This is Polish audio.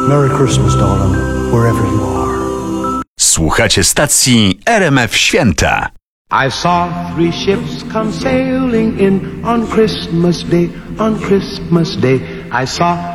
Merry Christmas, darling, wherever you are. Słuchacie stacji RMF Święta. I saw 3 ships come sailing in on Christmas Day, on Christmas Day. I saw